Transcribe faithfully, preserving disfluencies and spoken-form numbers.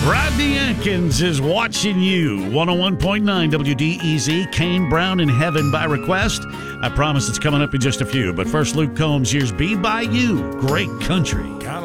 Rodney Atkins is watching you. one oh one point nine W D E Z. Kane Brown in Heaven by request. I promise it's coming up in just a few. But first, Luke Combs, here's Be By You. Great country.